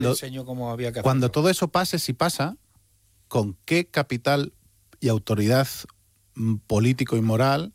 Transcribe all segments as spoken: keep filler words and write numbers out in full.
enseñó cómo había que hacerlo. Cuando todo eso pase, si pasa, ¿con qué capital y autoridad político y moral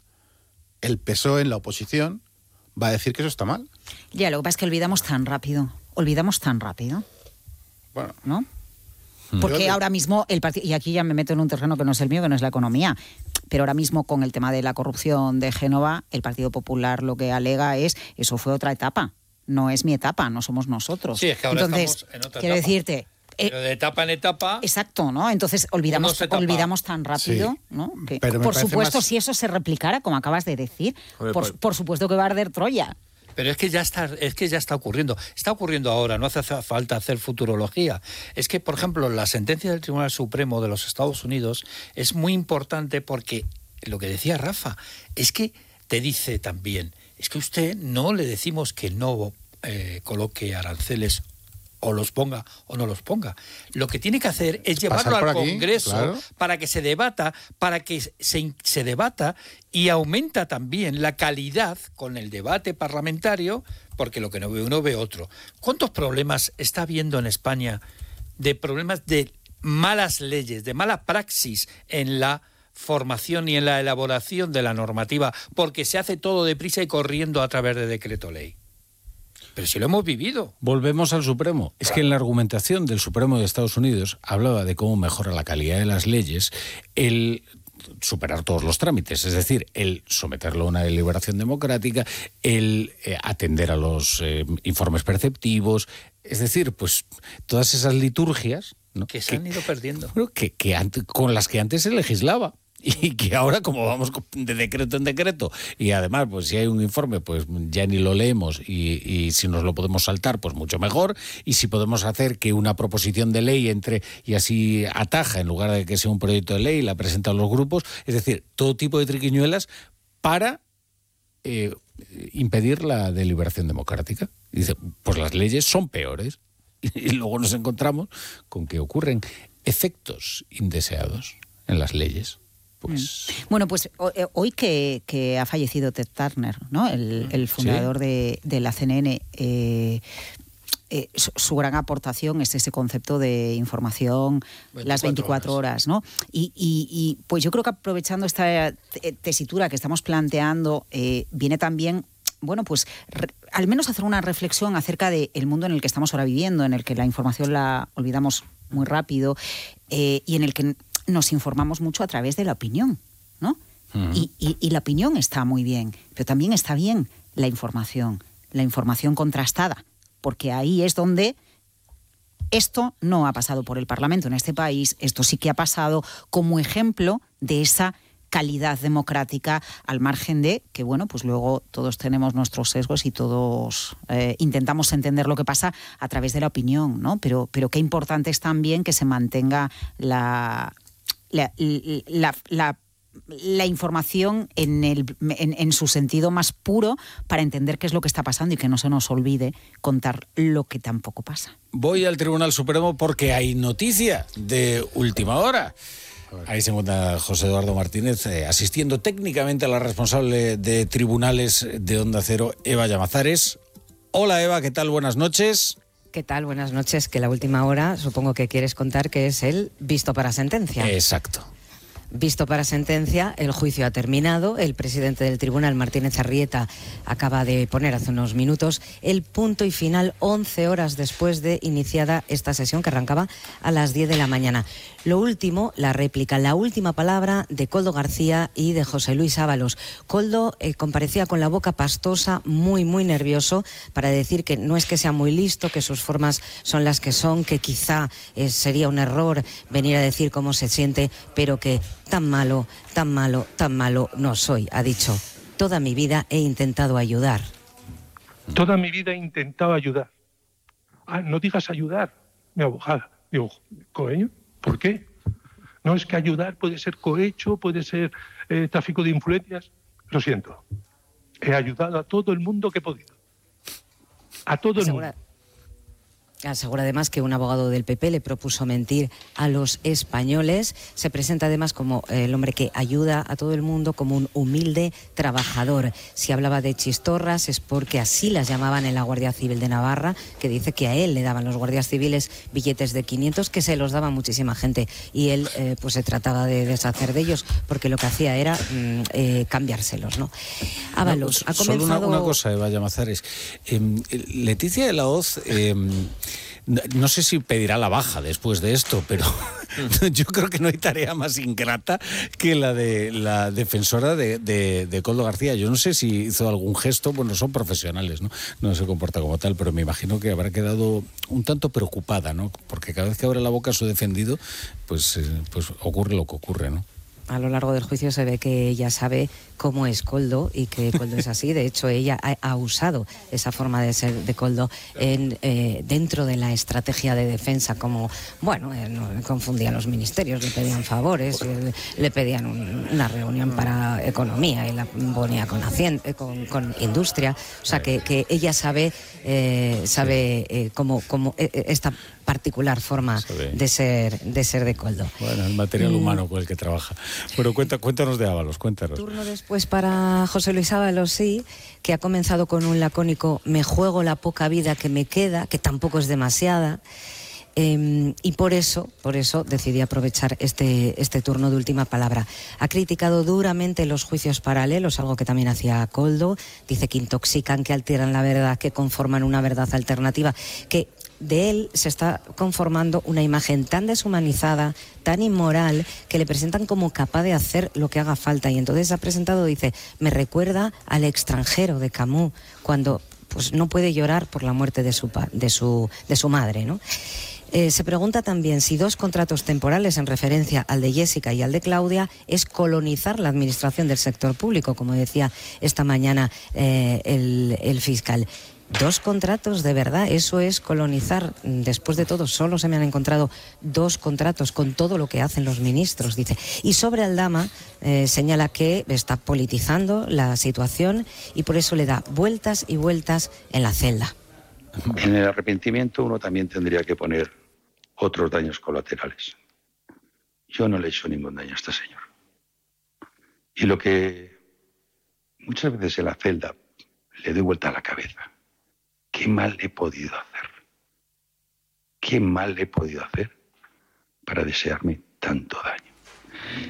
el P S O E en la oposición va a decir que eso está mal? Ya, lo que pasa es que olvidamos tan rápido. Olvidamos tan rápido. Bueno. ¿No? Porque Yo... ahora mismo el partido, y aquí ya me meto en un terreno que no es el mío, que no es la economía, pero ahora mismo con el tema de la corrupción de Génova, el Partido Popular lo que alega es, eso fue otra etapa, no es mi etapa, no somos nosotros. Sí, es que ahora Entonces, estamos en otra quiero etapa. decirte... Eh, Pero de etapa en etapa... Exacto, ¿no? Entonces olvidamos, olvidamos tan rápido, sí, ¿no? Que, pero por supuesto, más... si eso se replicara, como acabas de decir, Oye, por, pues... por supuesto que va a arder Troya. Pero es que ya está, es que ya está ocurriendo. Está ocurriendo ahora, no hace falta hacer futurología. Es que, por ejemplo, la sentencia del Tribunal Supremo de los Estados Unidos es muy importante porque, lo que decía Rafa, es que te dice también, es que usted no le decimos que no eh, coloque aranceles o los ponga o no los ponga. Lo que tiene que hacer es llevarlo al aquí, Congreso, claro, para que se debata, para que se, se debata y aumenta también la calidad con el debate parlamentario, porque lo que no ve uno ve otro. ¿Cuántos problemas está habiendo en España de problemas de malas leyes, de mala praxis en la formación y en la elaboración de la normativa, porque se hace todo deprisa y corriendo a través de decreto ley? Pero si lo hemos vivido. Volvemos al Supremo. Es que en la argumentación del Supremo de Estados Unidos hablaba de cómo mejora la calidad de las leyes el superar todos los trámites, es decir, el someterlo a una deliberación democrática, el eh, atender a los eh, informes perceptivos, es decir, pues todas esas liturgias, ¿no? que se que, han ido perdiendo. Que, que antes, con las que antes se legislaba. Y que ahora, como vamos de decreto en decreto, y además, pues si hay un informe, pues ya ni lo leemos, y, y si nos lo podemos saltar, pues mucho mejor, y si podemos hacer que una proposición de ley entre y así ataja, en lugar de que sea un proyecto de ley, la presentan los grupos, es decir, todo tipo de triquiñuelas para eh, impedir la deliberación democrática. Y dice, pues las leyes son peores, y luego nos encontramos con que ocurren efectos indeseados en las leyes. Pues... Bueno, pues hoy que, que ha fallecido Ted Turner, ¿no? el, el fundador ¿Sí? de, de la C N N, eh, eh, su, su gran aportación es ese concepto de información veinticuatro las veinticuatro horas, ¿no? Y, y, y pues yo creo que aprovechando esta tesitura que estamos planteando, eh, viene también, bueno, pues re, al menos hacer una reflexión acerca del mundo en el que estamos ahora viviendo, en el que la información la olvidamos muy rápido eh, y en el que nos informamos mucho a través de la opinión, ¿no? Uh-huh. Y, y, y la opinión está muy bien, pero también está bien la información, la información contrastada, porque ahí es donde esto no ha pasado por el Parlamento en este país, esto sí que ha pasado como ejemplo de esa calidad democrática, al margen de que, bueno, pues luego todos tenemos nuestros sesgos y todos eh, intentamos entender lo que pasa a través de la opinión, ¿no? Pero, pero qué importante es también que se mantenga la... La, la, la, la información en, el, en, en su sentido más puro para entender qué es lo que está pasando y que no se nos olvide contar lo que tampoco pasa. Voy al Tribunal Supremo porque hay noticia de última hora. Ahí se encuentra José Eduardo Martínez, eh, asistiendo técnicamente a la responsable de tribunales de Onda Cero, Eva Llamazares. Hola Eva, ¿qué tal? Buenas noches. ¿Qué tal? Buenas noches. Que la última hora supongo que quieres contar que es el visto para sentencia. Exacto. Visto para sentencia, el juicio ha terminado. El presidente del tribunal, Martínez Arrieta, acaba de poner hace unos minutos el punto y final once horas después de iniciada esta sesión que arrancaba a las diez de la mañana. Lo último, la réplica, la última palabra de Koldo García y de José Luis Ábalos. Koldo eh, comparecía con la boca pastosa, muy, muy nervioso, para decir que no es que sea muy listo, que sus formas son las que son, que quizá eh, sería un error venir a decir cómo se siente, pero que tan malo, tan malo, tan malo no soy, ha dicho. Toda mi vida he intentado ayudar. Toda mi vida he intentado ayudar. Ah, no digas ayudar, mi abogada. Digo, coño, ¿por qué? No, es que ayudar puede ser cohecho, puede ser eh, tráfico de influencias. Lo siento. He ayudado a todo el mundo que he podido. A todo el mundo. Asegura además que un abogado del P P le propuso mentir a los españoles. Se presenta además como el hombre que ayuda a todo el mundo, como un humilde trabajador. Si hablaba de chistorras es porque así las llamaban en la Guardia Civil de Navarra, que dice que a él le daban los guardias civiles billetes de quinientos, que se los daba muchísima gente, y él eh, pues se trataba de deshacer de ellos, porque lo que hacía era mm, eh, cambiárselos, ¿no? Ábalos no, ha solo comenzado... una, una cosa, Eva Llamazares. Eh, Leticia de la Hoz... Eh, no sé si pedirá la baja después de esto, pero yo creo que no hay tarea más ingrata que la de la defensora de, de, de Koldo García. Yo no sé si hizo algún gesto, bueno, son profesionales, ¿no? No se comporta como tal, pero me imagino que habrá quedado un tanto preocupada, ¿no? Porque cada vez que abre la boca su defendido, pues, eh, pues ocurre lo que ocurre, ¿no? A lo largo del juicio se ve que ella sabe cómo es Koldo y que Koldo es así. De hecho, ella ha, ha usado esa forma de ser de Koldo en, eh, dentro de la estrategia de defensa, como, bueno, eh, no, confundía a los ministerios, le pedían favores, le, le pedían un, una reunión para economía y la ponía con, hacienda, con, con industria. O sea, que, que ella sabe, eh, sabe eh, cómo, cómo eh, esta particular forma de ser, de ser de Koldo. Bueno, el material humano con el que trabaja. Bueno, cuenta, cuéntanos de Ábalos, cuéntanos. Turno después para José Luis Ábalos, sí, que ha comenzado con un lacónico: me juego la poca vida que me queda, que tampoco es demasiada. Eh, y por eso, por eso decidí aprovechar este, este turno de última palabra. Ha criticado duramente los juicios paralelos, algo que también hacía Koldo. Dice que intoxican, que alteran la verdad, que conforman una verdad alternativa, que de él se está conformando una imagen tan deshumanizada, tan inmoral, que le presentan como capaz de hacer lo que haga falta. Y entonces ha presentado, dice, me recuerda al extranjero de Camus, cuando pues no puede llorar por la muerte de su, de su, de su madre, ¿no? Eh, se pregunta también si dos contratos temporales, en referencia al de Jessica y al de Claudia, es colonizar la administración del sector público, como decía esta mañana eh, el, el fiscal. Dos contratos, de verdad, eso es colonizar. Después de todo, solo se me han encontrado dos contratos con todo lo que hacen los ministros, dice. Y sobre Aldama, eh, señala que está politizando la situación y por eso le da vueltas y vueltas en la celda. En el arrepentimiento uno también tendría que poner otros daños colaterales. Yo no le he hecho ningún daño a este señor. Y lo que muchas veces en la celda le doy vuelta a la cabeza. ¿Qué mal le he podido hacer? ¿Qué mal le he podido hacer para desearme tanto daño?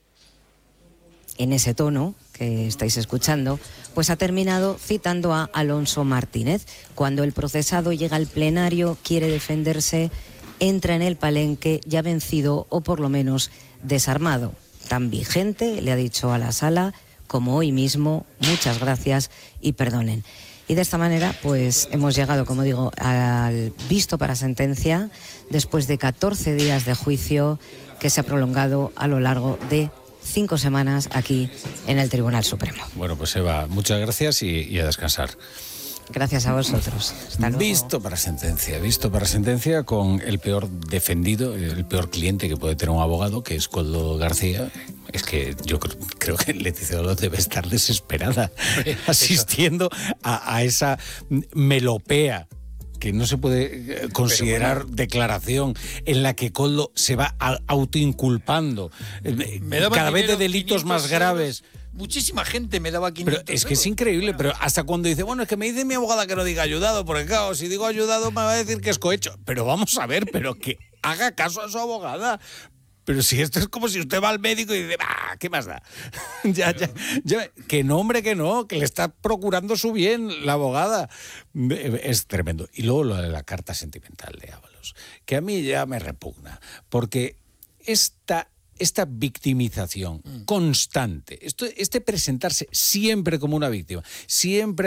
En ese tono que estáis escuchando, pues ha terminado citando a Alonso Martínez. Cuando el procesado llega al plenario, quiere defenderse, entra en el palenque ya vencido o por lo menos desarmado. Tan vigente, le ha dicho a la sala, como hoy mismo, muchas gracias y perdonen. Y de esta manera, pues hemos llegado, como digo, al visto para sentencia, después de catorce días de juicio que se ha prolongado a lo largo de cinco semanas aquí en el Tribunal Supremo. Bueno, pues Eva, muchas gracias y, y a descansar. Gracias a vosotros. Hasta luego. Visto para sentencia, visto para sentencia con el peor defendido, el peor cliente que puede tener un abogado, que es Koldo García. Es que yo creo, creo que Leticia de la Hoz debe estar desesperada asistiendo a, a esa melopea que no se puede considerar bueno, declaración en la que Koldo se va autoinculpando cada vez de delitos más graves. Muchísima gente me daba quinientos Pero es que es increíble, pero hasta cuando dice, bueno, es que me dice mi abogada que no diga ayudado, porque claro, si digo ayudado me va a decir que es cohecho. Pero vamos a ver, pero que haga caso a su abogada. Pero si esto es como si usted va al médico y dice, ah, ¿qué más da? ya, ya, ya, que no, hombre, que no, que le está procurando su bien la abogada. Es tremendo. Y luego lo de la carta sentimental de Ábalos, que a mí ya me repugna, porque esta... Esta victimización constante, esto, este presentarse siempre como una víctima, siempre